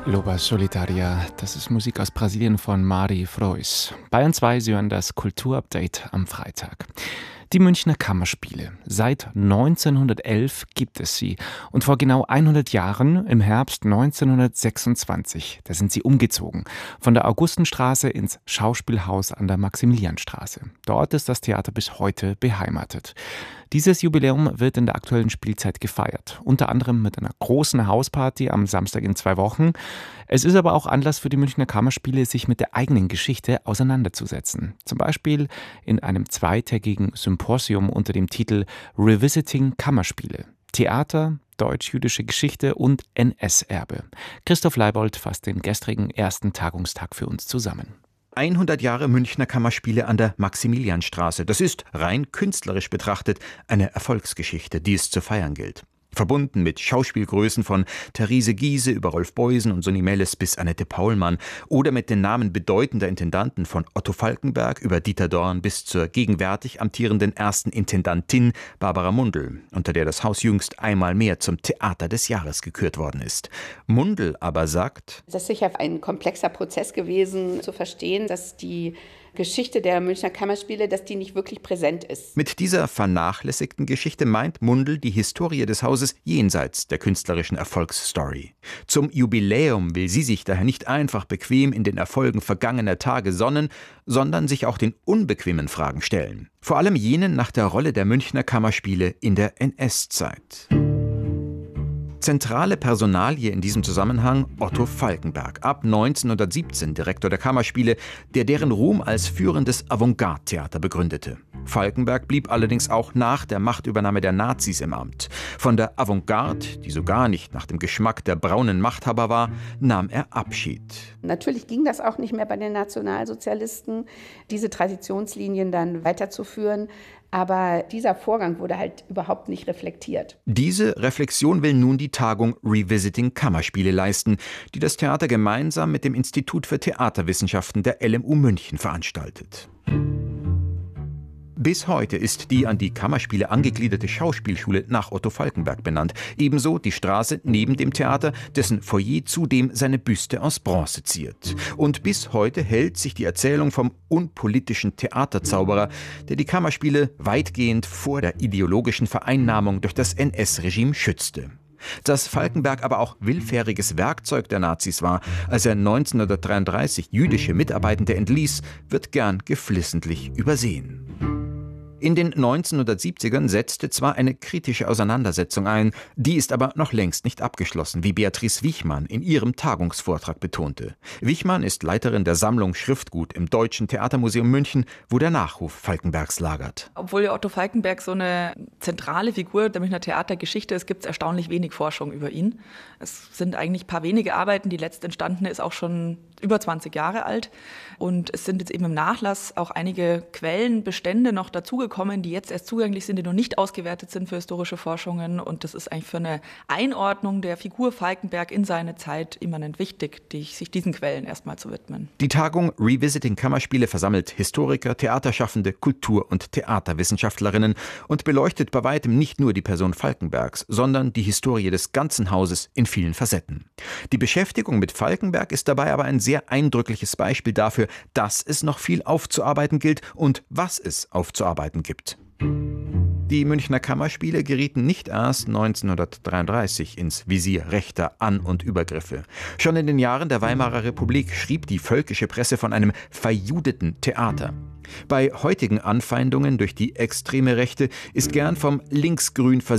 Loba Solidaria, das ist Musik aus Brasilien von Mari Frois. Bayern 2, Sie hören das Kulturupdate am Freitag. Die Münchner Kammerspiele. Seit 1911 gibt es sie. Und vor genau 100 Jahren, im Herbst 1926, da sind sie umgezogen. Von der Augustenstraße ins Schauspielhaus an der Maximilianstraße. Dort ist das Theater bis heute beheimatet. Dieses Jubiläum wird in der aktuellen Spielzeit gefeiert. Unter anderem mit einer großen Hausparty am Samstag in 2 Wochen. Es ist aber auch Anlass für die Münchner Kammerspiele, sich mit der eigenen Geschichte auseinanderzusetzen. Zum Beispiel in einem zweitägigen Symposium unter dem Titel Revisiting Kammerspiele. Theater, deutsch-jüdische Geschichte und NS-Erbe. Christoph Leibold fasst den gestrigen ersten Tagungstag für uns zusammen. 100 Jahre Münchner Kammerspiele an der Maximilianstraße. Das ist, rein künstlerisch betrachtet, eine Erfolgsgeschichte, die es zu feiern gilt. Verbunden mit Schauspielgrößen von Therese Giehse über Rolf Beusen und Sonny Melles bis Annette Paulmann oder mit den Namen bedeutender Intendanten von Otto Falkenberg über Dieter Dorn bis zur gegenwärtig amtierenden ersten Intendantin Barbara Mundl, unter der das Haus jüngst einmal mehr zum Theater des Jahres gekürt worden ist. Mundl aber sagt: Das ist sicher ein komplexer Prozess gewesen, zu verstehen, dass die Geschichte der Münchner Kammerspiele, dass die nicht wirklich präsent ist. Mit dieser vernachlässigten Geschichte meint Mundl die Historie des Hauses jenseits der künstlerischen Erfolgsstory. Zum Jubiläum will sie sich daher nicht einfach bequem in den Erfolgen vergangener Tage sonnen, sondern sich auch den unbequemen Fragen stellen. Vor allem jenen nach der Rolle der Münchner Kammerspiele in der NS-Zeit. Zentrale Personalie in diesem Zusammenhang Otto Falkenberg, ab 1917 Direktor der Kammerspiele, der deren Ruhm als führendes Avantgarde-Theater begründete. Falkenberg blieb allerdings auch nach der Machtübernahme der Nazis im Amt. Von der Avantgarde, die so gar nicht nach dem Geschmack der braunen Machthaber war, nahm er Abschied. Natürlich ging das auch nicht mehr bei den Nationalsozialisten, diese Traditionslinien dann weiterzuführen. Aber dieser Vorgang wurde halt überhaupt nicht reflektiert. Diese Reflexion will nun die Tagung Revisiting Kammerspiele leisten, die das Theater gemeinsam mit dem Institut für Theaterwissenschaften der LMU München veranstaltet. Bis heute ist die an die Kammerspiele angegliederte Schauspielschule nach Otto Falkenberg benannt. Ebenso die Straße neben dem Theater, dessen Foyer zudem seine Büste aus Bronze ziert. Und bis heute hält sich die Erzählung vom unpolitischen Theaterzauberer, der die Kammerspiele weitgehend vor der ideologischen Vereinnahmung durch das NS-Regime schützte. Dass Falkenberg aber auch willfähriges Werkzeug der Nazis war, als er 1933 jüdische Mitarbeitende entließ, wird gern geflissentlich übersehen. In den 1970ern setzte zwar eine kritische Auseinandersetzung ein, die ist aber noch längst nicht abgeschlossen, wie Beatrice Wichmann in ihrem Tagungsvortrag betonte. Wichmann ist Leiterin der Sammlung Schriftgut im Deutschen Theatermuseum München, wo der Nachruf Falkenbergs lagert. Obwohl Otto Falkenberg so eine zentrale Figur der Münchner Theatergeschichte ist, gibt es erstaunlich wenig Forschung über ihn. Es sind eigentlich ein paar wenige Arbeiten, die letzte entstandene ist auch schon über 20 Jahre alt. Und es sind jetzt eben im Nachlass auch einige Quellenbestände noch dazugekommen, die jetzt erst zugänglich sind, die noch nicht ausgewertet sind für historische Forschungen. Und das ist eigentlich für eine Einordnung der Figur Falkenberg in seine Zeit immanent wichtig, sich diesen Quellen erstmal zu widmen. Die Tagung Revisiting Kammerspiele versammelt Historiker, Theaterschaffende, Kultur- und Theaterwissenschaftlerinnen und beleuchtet bei weitem nicht nur die Person Falkenbergs, sondern die Historie des ganzen Hauses in vielen Facetten. Die Beschäftigung mit Falkenberg ist dabei aber ein sehr eindrückliches Beispiel dafür, dass es noch viel aufzuarbeiten gilt und was es aufzuarbeiten gibt. Die Münchner Kammerspiele gerieten nicht erst 1933 ins Visier rechter An- und Übergriffe. Schon in den Jahren der Weimarer Republik schrieb die völkische Presse von einem verjudeten Theater. Bei heutigen Anfeindungen durch die extreme Rechte ist gern vom linksgrün